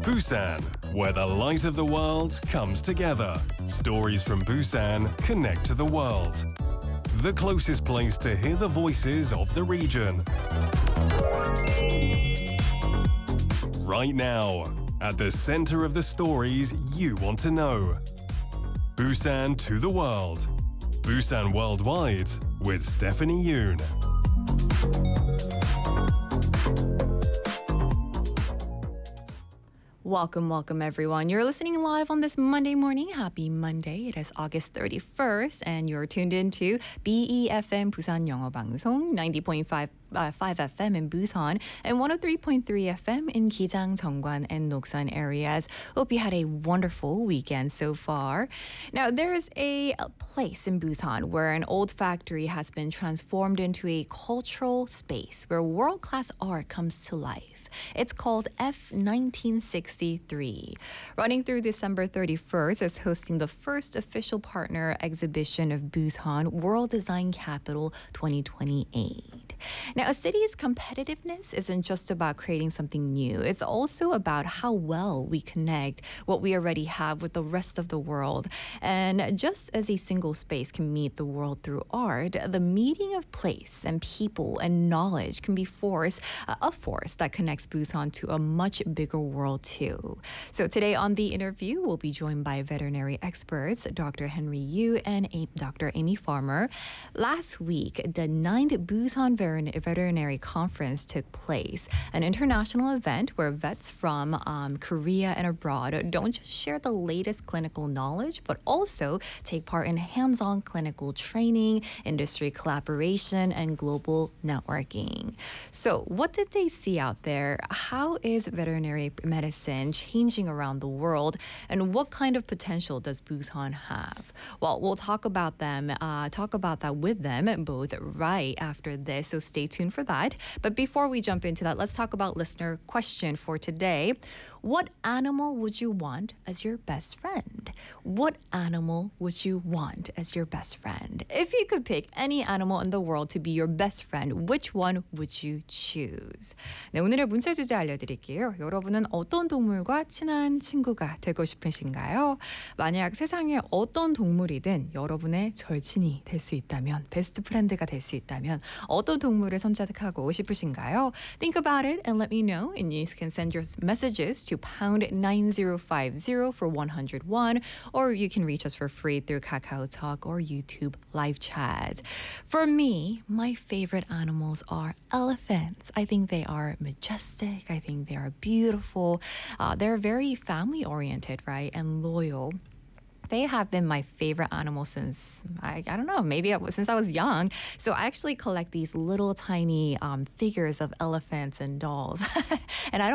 Busan, where the light of the world comes together. Stories from Busan connect to the world. The closest place to hear the voices of the region. Right now, at the center of the stories you want to know. Busan to the world. Busan Worldwide with Stephanie Yoon. Welcome everyone. You're listening live on this Monday morning. Happy Monday. It is August 31st and you're tuned into BEFM Busan 영어 방송 90.5 FM in Busan and 103.3 FM in Gijang, Jeongwan, and Noksan areas. Hope you had a wonderful weekend so far. Now, there's a place in Busan where an old factory has been transformed into a cultural space where world-class art comes to life. It's called F1963. Running through December 31st, is hosting the first official partner exhibition of Busan World Design Capital 2028. Now, a city's competitiveness isn't just about creating something new. It's also about how well we connect what we already have with the rest of the world. And just as a single space can meet the world through art, the meeting of place and people and knowledge can be a force that connects Busan to a much bigger world too. So today on The Interview, we'll be joined by veterinary experts, Dr. Henry Yu and Dr. Amy Farmer. Last week, the 9th Busan Veterinary Conference took place, an international event where vets from Korea and abroad don't just share the latest clinical knowledge, but also take part in hands-on clinical training, industry collaboration, and global networking. So what did they see out there? How is veterinary medicine changing around the world, and what kind of potential does Busan have? Well, we'll talk about that with them both right after this, so stay tuned for that. But before we jump into that, let's talk about listener question for today. What animal would you want as your best friend? What animal would you want as your best friend? If you could pick any animal in the world to be your best friend, which one would you choose? 네, 오늘의 문자 주제 알려드릴게요. 여러분은 어떤 동물과 친한 친구가 되고 싶으신가요? 만약 세상에 어떤 동물이든 여러분의 절친이 될 수 있다면, 베스트 프렌드가 될 수 있다면 어떤 동물을 선택하고 싶으신가요? Think about it and let me know. And you can send your messages to pound 9050 for 101, or you can reach us for free through Kakao Talk or YouTube live chat. For me, my favorite animals are elephants. I think they are majestic. I think they are beautiful. They're very family oriented, right? And loyal. They have been my favorite animal since, I don't know, maybe since I was young. So I actually collect these little tiny figures of elephants and dolls. And I don't